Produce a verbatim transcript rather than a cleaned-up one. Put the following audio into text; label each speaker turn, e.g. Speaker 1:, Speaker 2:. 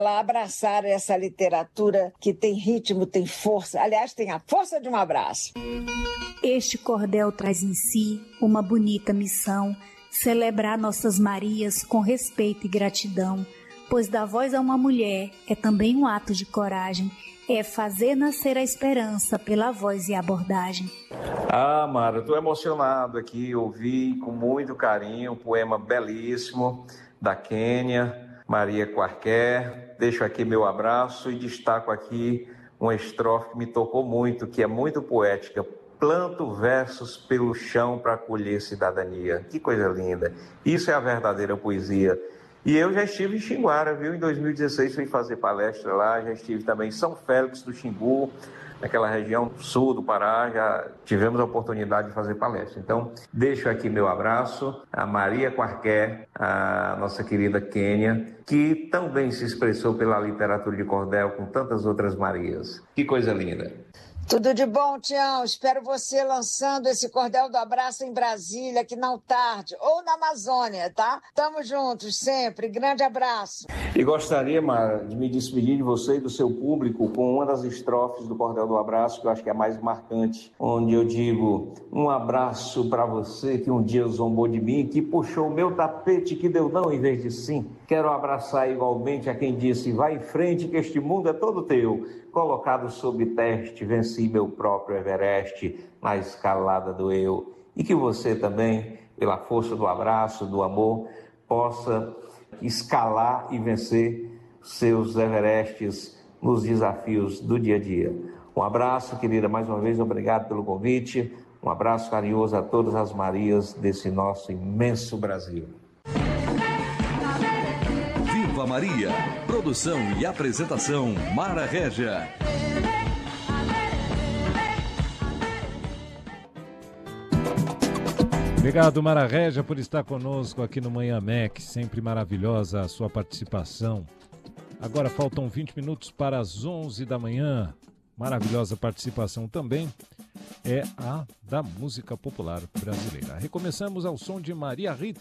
Speaker 1: abraçar essa literatura que tem ritmo, tem força. Aliás, tem a força de um abraço.
Speaker 2: Este cordel traz em si uma bonita missão, celebrar nossas Marias com respeito e gratidão, pois dar voz a uma mulher é também um ato de coragem, é fazer nascer a esperança pela voz e abordagem.
Speaker 3: Ah, Mara, estou emocionado aqui, ouvi com muito carinho um poema belíssimo da Quênia, Maria Qualquer. Deixo aqui meu abraço e destaco aqui uma estrofe que me tocou muito, que é muito poética. Planto versos pelo chão para colher cidadania. Que coisa linda. Isso é a verdadeira poesia. E eu já estive em Xinguara, viu? Em dois mil e dezesseis fui fazer palestra lá, já estive também em São Félix do Xingu, naquela região sul do Pará, já tivemos a oportunidade de fazer palestra. Então, deixo aqui meu abraço a Maria Qualquer, a nossa querida Quênia, que também se expressou pela literatura de cordel com tantas outras Marias. Que coisa linda.
Speaker 1: Tudo de bom, Tião. Espero você lançando esse Cordel do Abraço em Brasília, que não tarde, ou na Amazônia, tá? Tamo juntos sempre. Grande abraço.
Speaker 3: E gostaria, Mara, de me despedir de você e do seu público com uma das estrofes do Cordel do Abraço, que eu acho que é a mais marcante, onde eu digo: um abraço para você que um dia zombou de mim, que puxou o meu tapete, que deu não em vez de sim. Quero abraçar igualmente a quem disse: vai em frente que este mundo é todo teu. Colocado sob teste, venci meu próprio Everest na escalada do eu. E que você também, pela força do abraço, do amor, possa escalar e vencer seus Everestes nos desafios do dia a dia. Um abraço, querida, mais uma vez, obrigado pelo convite. Um abraço carinhoso a todas as Marias desse nosso imenso Brasil.
Speaker 4: Viva Maria! Produção e apresentação, Mara Régia.
Speaker 5: Obrigado, Mara Régia, por estar conosco aqui no Manhã M E C. Sempre maravilhosa a sua participação. Agora faltam vinte minutos para as onze da manhã. Maravilhosa participação também é a da música popular brasileira. Recomeçamos ao som de Maria Rita.